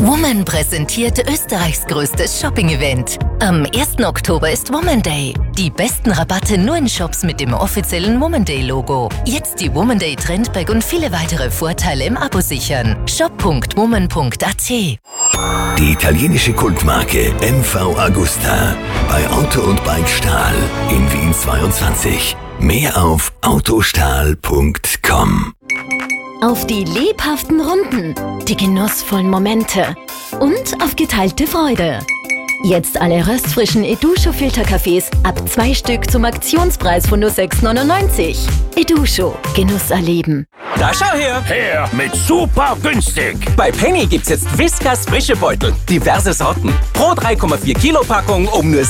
Woman präsentiert Österreichs größtes Shopping-Event. Am 1. Oktober ist Woman Day. Die besten Rabatte nur in Shops mit dem offiziellen Woman Day-Logo. Jetzt die Woman Day Trendbag und viele weitere Vorteile im Abo sichern. shop.woman.at. Die italienische Kultmarke MV Agusta bei Auto und Bike Stahl in Wien 22. Mehr auf autostahl.com. Auf die lebhaften Runden, die genussvollen Momente und auf geteilte Freude. Jetzt alle röstfrischen Edusho Filterkaffees ab 2 Stück zum Aktionspreis von nur 6,99. Edusho, Genuss erleben. Da schau her! Her mit super günstig! Bei Penny gibt's jetzt Whiskas frische Beutel. Diverse Sorten. Pro 3,4 Kilo Packung um nur